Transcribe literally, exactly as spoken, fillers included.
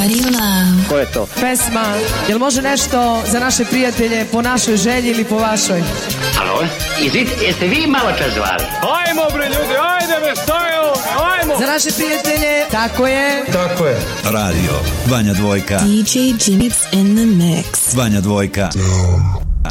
Body Love. Ko je to? Pesma, jel može nešto za naše prijatelje po našoj želji ili po vašoj? Alo, izvite, jeste vi malo čas zvali? Ajmo bre ljudi, ajde me stajao, ajmo! Za naše prijatelje, tako je. Tako je. Radio Vanja Dvojka. D J Jimmy's in the mix. Vanja Dvojka.